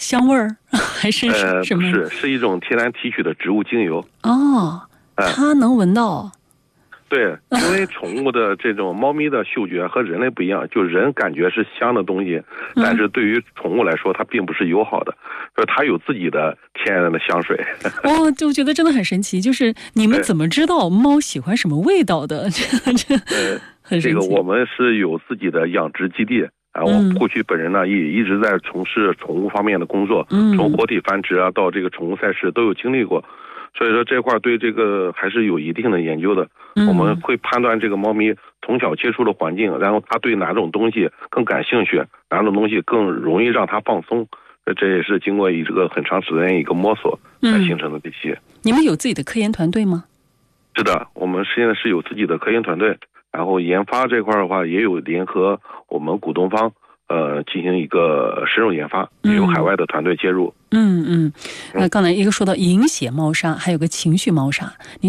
香味儿还是什么？ 是一种天然提取的植物精油。 哦，它能闻到。 对，因为宠物的这种猫咪的嗅觉和人类不一样，就人感觉是香的东西，但是对于宠物来说，它并不是友好的，所以它有自己的天然的香水。 就觉得真的很神奇，就是你们怎么知道猫喜欢什么味道的？很神奇。 这个我们是有自己的养殖基地。我过去本人呢也一直在从事宠物方面的工作，从活体繁殖啊到这个宠物赛事都有经历过，所以说这块对这个还是有一定的研究的。我们会判断这个猫咪从小接触的环境，然后它对哪种东西更感兴趣，哪种东西更容易让它放松。这也是经过这个很长时间一个摸索才形成的这些。 你们有自己的科研团队吗？ 是的，我们现在是有自己的科研团队，然后研发这块的话也有联合我们股东方进行一个深入研发，也有海外的团队介入。 刚才一个说到饮血猫砂，还有个情绪猫砂，你